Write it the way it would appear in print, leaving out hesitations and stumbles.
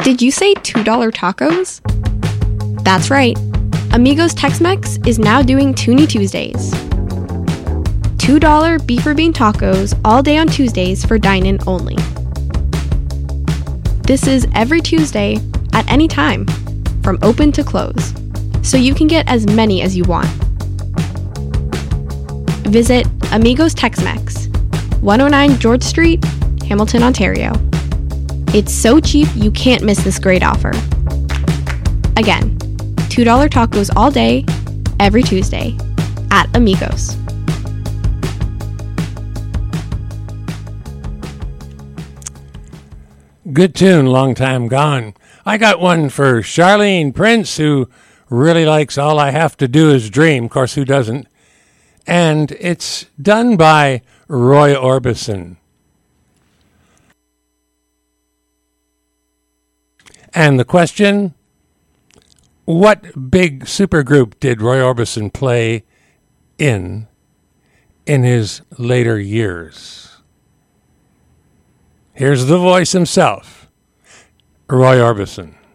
Did you say $2 tacos? That's right. Amigos Tex-Mex is now doing Toonie Tuesdays. $2 beef or bean tacos all day on Tuesdays for dine-in only. This is every Tuesday at any time, from open to close, so you can get as many as you want. Visit Amigos Tex-Mex, 109 George Street, Hamilton, Ontario. It's so cheap you can't miss this great offer. Again, $2 tacos all day, every Tuesday, at Amigos. Good tune, long time gone. I got one for Charlene Prince, who really likes All I Have to Do Is Dream. Of course, who doesn't? And it's done by Roy Orbison. And the question, what big supergroup did Roy Orbison play in his later years? Here's the voice himself, Roy Orbison.